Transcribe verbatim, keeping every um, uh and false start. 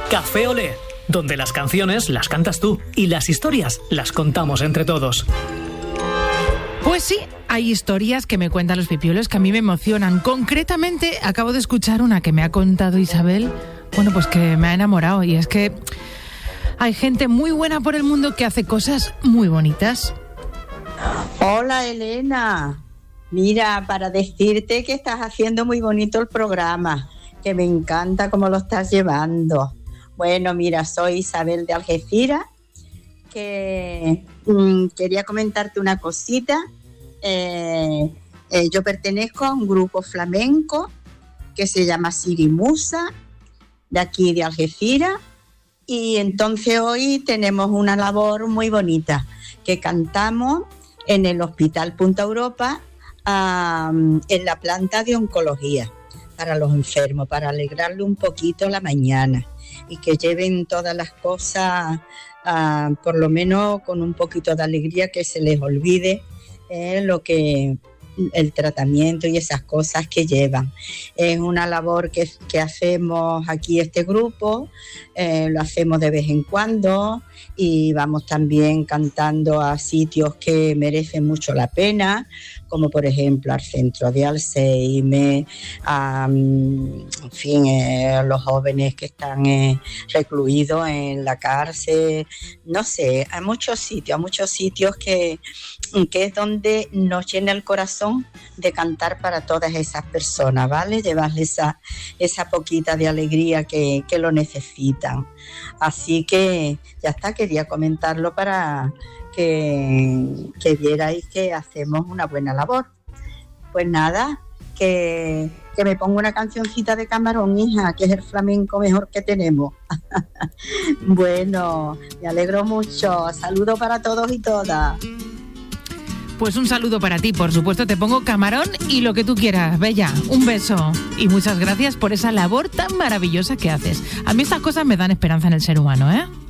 Café Olé, donde las canciones las cantas tú y las historias las contamos entre todos. Pues sí, hay historias que me cuentan los pipiolos que a mí me emocionan. Concretamente, acabo de escuchar una que me ha contado Isabel, bueno, pues que me ha enamorado. Y es que hay gente muy buena por el mundo que hace cosas muy bonitas. Hola, Elena. Mira, para decirte que estás haciendo muy bonito el programa, que me encanta cómo lo estás llevando. Bueno, mira, soy Isabel de Algeciras, que mmm, quería comentarte una cosita. Eh, eh, yo pertenezco a un grupo flamenco que se llama Sirimusa, de aquí de Algeciras, y entonces hoy tenemos una labor muy bonita, que cantamos en el Hospital Punta Europa, um, en la planta de oncología, para los enfermos, para alegrarle un poquito la mañana y que lleven todas las cosas, uh, por lo menos con un poquito de alegría, que se les olvide eh, lo que el tratamiento y esas cosas que llevan. Es una labor que, que hacemos aquí este grupo, eh, lo hacemos de vez en cuando y vamos también cantando a sitios que merecen mucho la pena, como por ejemplo al centro de Alzheimer, a, en fin, eh, los jóvenes que están eh, recluidos en la cárcel, no sé, a muchos sitios, a muchos sitios que, que es donde nos llena el corazón de cantar para todas esas personas, ¿vale? Llevarles esa, esa poquita de alegría que, que lo necesitan. Así que ya está, quería comentarlo para que, que vierais que hacemos una buena labor. Pues nada, que, que me ponga una cancioncita de Camarón, hija, que es el flamenco mejor que tenemos. Bueno, me alegro mucho. Saludos para todos y todas. Pues un saludo para ti, por supuesto, te pongo Camarón y lo que tú quieras, Bella. Un beso y muchas gracias por esa labor tan maravillosa que haces. A mí estas cosas me dan esperanza en el ser humano, ¿eh?